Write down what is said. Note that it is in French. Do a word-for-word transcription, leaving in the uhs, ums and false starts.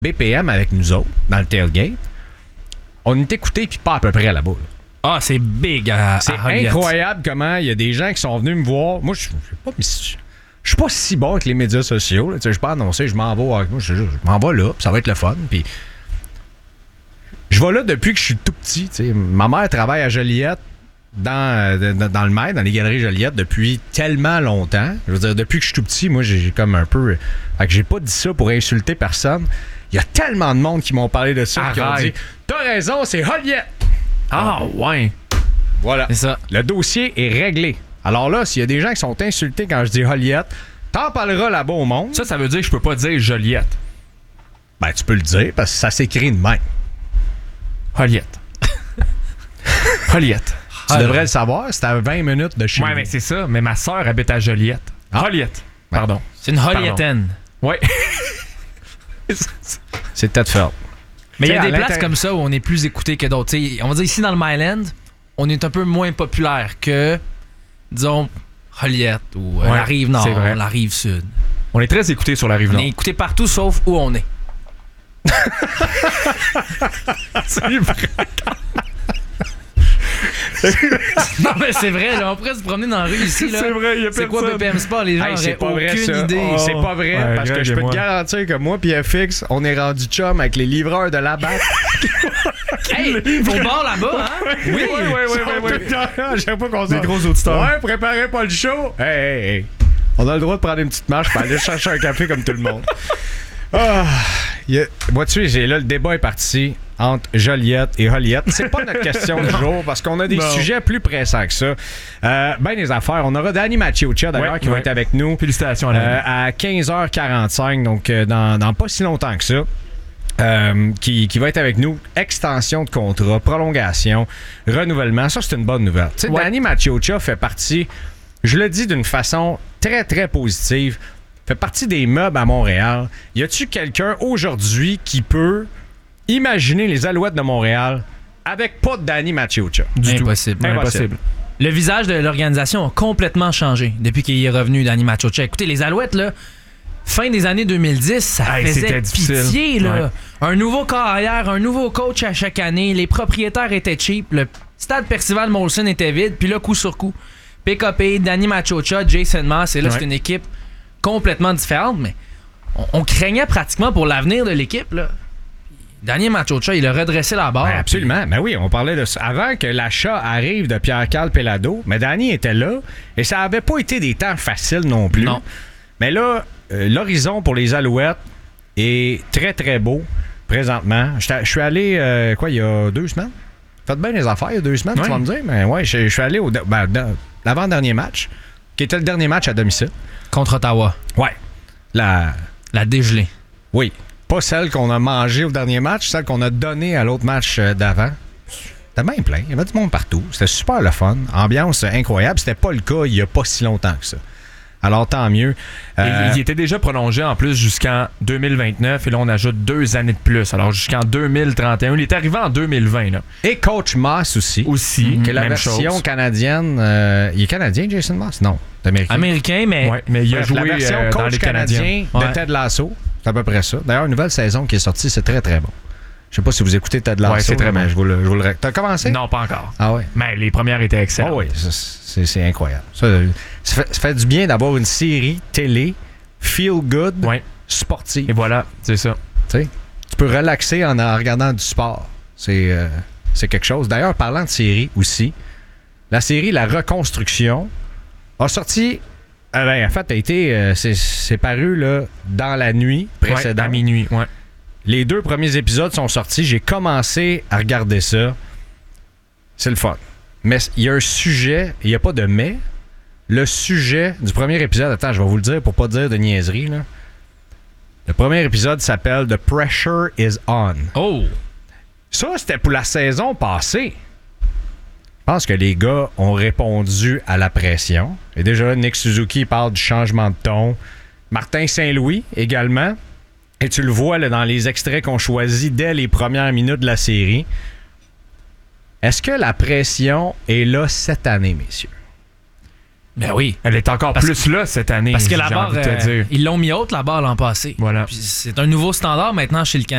B P M avec nous autres, dans le tailgate. On est écoutés, puis pas à peu près là-bas. Là. Ah, c'est big à, C'est à Joliette. incroyable comment il y a des gens qui sont venus me voir. Moi, je suis pas, je suis pas si bon avec les médias sociaux. Là. Je suis pas annoncé, je m'en vais. Moi, je, je m'en vais là, puis ça va être le fun. Puis je vais là depuis que je suis tout petit. T'sais. Ma mère travaille à Joliette, dans, dans, dans le Maine, dans les galeries Joliette, depuis tellement longtemps. Je veux dire, depuis que je suis tout petit, moi, j'ai, j'ai comme un peu... Fait que j'ai pas dit ça pour insulter personne. Il y a tellement de monde qui m'ont parlé de ça, qui ont dit « T'as raison, c'est Joliette! » Ah, ouais. Voilà. C'est ça. Le dossier est réglé. Alors là, s'il y a des gens qui sont insultés quand je dis Joliette, t'en parleras là-bas au monde. Ça, ça veut dire que je peux pas dire Joliette. Ben, tu peux le dire parce que ça s'écrit de même. Joliette. Joliette. Tu devrais le savoir, c'est à vingt minutes de chez Ouais, nous. mais c'est ça. Mais ma sœur habite à Joliette. Ah. Joliette. Pardon. C'est une Jolietaine. Ouais. C'est peut-être fait. Mais il y a T'sais, des à places l'inter- comme ça où on est plus écouté que d'autres. T'sais, on va dire ici dans le Myland, on est un peu moins populaire que, disons, Joliette ou euh, Ouais, la rive nord, c'est vrai. la rive sud. On est très écoutés sur la rive On nord. est écouté partout sauf où on est. C'est vrai. Non, mais c'est vrai, là, on pourrait se promener dans la rue ici. Là. C'est vrai, il y a C'est quoi personne. B P M Sport? Les gens Hey, c'est auraient pas aucune vrai, ça. idée. Oh, c'est pas vrai, Ouais, parce que Greg je et peux moi. te garantir que moi puis F X, on est rendu chum avec les livreurs de la batte. Hey, au bord là-bas, hein? Oui, ouais, ouais, ouais, ouais, ouais. À chaque fois qu'on Des dit gros auditeurs. Ouais, préparez pas le show. Hey, hey, hey. On a le droit de prendre une petite marche pour aller chercher un café comme tout le monde. Ah, y a- moi, tu sais, j'ai là, le débat est parti entre Joliette et Joliette. C'est pas notre question du jour parce qu'on a des Non. sujets plus pressants que ça. Euh, ben des affaires. On aura Danny Maciocia d'ailleurs Ouais, qui va ouais. être avec nous. Félicitations à Euh, la à quinze heures quarante-cinq, donc euh, dans, dans pas si longtemps que ça. Euh, qui, qui va être avec nous. Extension de contrat, prolongation, renouvellement. Ça, c'est une bonne nouvelle. Tu sais, Ouais. Danny Maciocia fait partie, je le dis d'une façon très, très positive, fait partie des meubles à Montréal. Y a-tu quelqu'un aujourd'hui qui peut imaginer les Alouettes de Montréal avec pas de Danny Maciocia? Du Impossible. Impossible. Impossible. Le visage de l'organisation a complètement changé depuis qu'il est revenu, Danny Maciocia. Écoutez, les Alouettes, là, fin des années deux mille dix, ça Hey, faisait c'était difficile. pitié. Là. Ouais. Un nouveau carrière, un nouveau coach à chaque année. Les propriétaires étaient cheap. Le stade Percival Molson était vide. Puis là, coup sur coup, P K P, Danny Maciocia, Jason Maas. Et là, Ouais. c'est une équipe complètement différente. Mais on, on craignait pratiquement pour l'avenir de l'équipe. Là. Danny Maciocia, il a redressé la barre. Ben, absolument. Ben oui, on parlait de ça. Avant que l'achat arrive de Pierre-Carl Pelado, mais Danny était là et ça avait pas été des temps faciles non plus. Non. Mais là, euh, l'horizon pour les Alouettes est très, très beau présentement. Je suis allé, euh, quoi, il y a deux semaines? Faites bien les affaires, il y a deux semaines, Ouais. tu vas me dire. Mais ouais, je je suis allé au ben, dans l'avant-dernier match, qui était le dernier match à domicile. Contre Ottawa. Ouais. La... La dégelée. Oui. Pas celle qu'on a mangée au dernier match, celle qu'on a donnée à l'autre match euh, d'avant. C'était bien plein. Il y avait du monde partout. C'était super le fun. Ambiance incroyable. C'était pas le cas il y a pas si longtemps que ça. Alors, tant mieux. Et Euh, il était déjà prolongé en plus jusqu'en deux mille vingt-neuf et là on ajoute deux années de plus. Alors jusqu'en deux mille trente et un. Il est arrivé en deux mille vingt là. et Coach Moss aussi. Aussi, Que la même version chose. canadienne. euh, il est canadien, Jason Moss? Non. C'est américain. Américain, mais Ouais, mais il a Bref, joué la version euh, dans coach les canadien Canadiens. de Ouais. Ted Lasso. C'est à peu près ça. D'ailleurs, une nouvelle saison qui est sortie, c'est très, très bon. Je sais pas si vous écoutez Ted Lasso. Ouais, c'est très mais bon. je vous le, je vous le ré- T'as commencé? Non, pas encore. Ah ouais. Mais les premières étaient Ah excellentes. oui, ça, c'est, c'est incroyable. Ça, ça, fait, ça fait du bien d'avoir une série télé feel good Ouais. sportive. Et voilà, c'est ça. Tu sais, tu peux relaxer en, en regardant du sport. C'est, euh, c'est quelque chose. D'ailleurs, parlant de série aussi, la série La Reconstruction a sorti. euh, ben, en fait, a été, euh, c'est, c'est paru là, dans la nuit Ouais, précédente. à minuit, ouais. Les deux premiers épisodes sont sortis. J'ai commencé à regarder ça. C'est le fun. Mais il y a un sujet, il n'y a pas de mais. Le sujet du premier épisode, attends, je vais vous le dire pour pas dire de niaiserie. Là. Le premier épisode s'appelle The Pressure is On. Oh! Ça, c'était pour la saison passée. Je pense que les gars ont répondu à la pression. Et déjà, Nick Suzuki parle du changement de ton. Martin Saint-Louis également. Et tu le vois là, dans les extraits qu'on choisit dès les premières minutes de la série. Est-ce que la pression est là cette année, messieurs? Ben oui. Elle est encore Parce plus là cette année. Parce que la j'ai barre, envie de te euh, dire. ils l'ont mis haute, la barre l'an passé. Voilà. Puis c'est un nouveau standard maintenant chez le Canadien.